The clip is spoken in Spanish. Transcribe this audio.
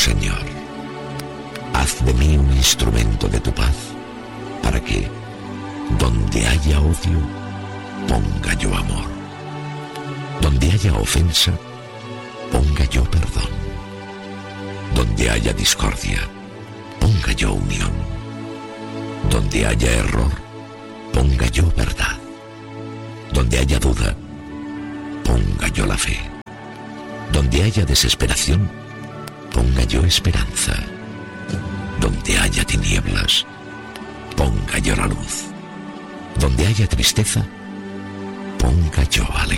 Señor, haz de mí un instrumento de tu paz, para que, donde haya odio, ponga yo amor. Donde haya ofensa, ponga yo perdón. Donde haya discordia, ponga yo unión. Donde haya error, ponga yo verdad. Donde haya duda, ponga yo la fe. Donde haya desesperación, ponga yo esperanza. Donde haya tinieblas, ponga yo la luz. Donde haya tristeza, ponga yo alegría.